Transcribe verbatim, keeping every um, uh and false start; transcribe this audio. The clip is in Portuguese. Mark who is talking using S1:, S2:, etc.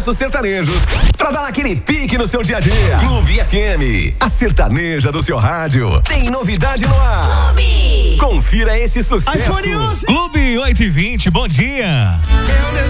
S1: sucessos sertanejos pra dar aquele pique no seu dia a dia. Clube F M, a sertaneja do seu rádio. Tem novidade no ar.
S2: Clube.
S1: Confira esse sucesso.
S3: Clube oito e vinte, bom dia.